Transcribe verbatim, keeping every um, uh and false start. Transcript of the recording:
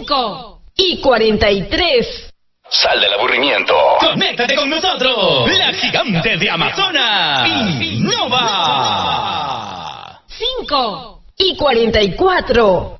cinco y cuarenta y tres. Sal del aburrimiento. Conéctate con nosotros. La gigante de Amazonas. Innova. cinco y cuarenta y cuatro.